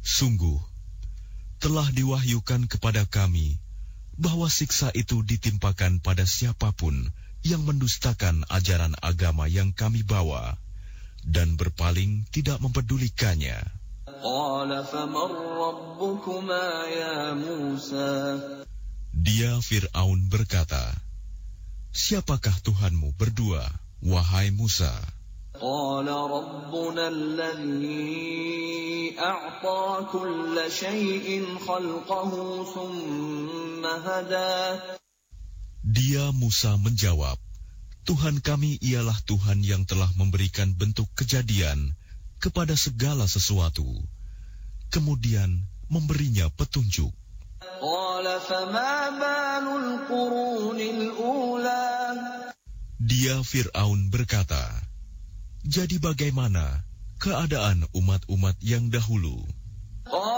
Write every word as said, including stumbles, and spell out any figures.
Sungguh, telah diwahyukan kepada kami bahwa siksa itu ditimpakan pada siapapun yang mendustakan ajaran agama yang kami bawa dan berpaling tidak mempedulikannya. Dia Fir'aun berkata, siapakah Tuhanmu berdua, wahai Musa? قال ربنا الذي أعطى كل شيء خلقه ثم هدى. Dia Musa menjawab, Tuhan kami ialah Tuhan yang telah memberikan bentuk kejadian kepada segala sesuatu, kemudian memberinya petunjuk. قال فما بال القرون الأولى. Dia Fir'aun berkata, jadi bagaimana keadaan umat-umat yang dahulu?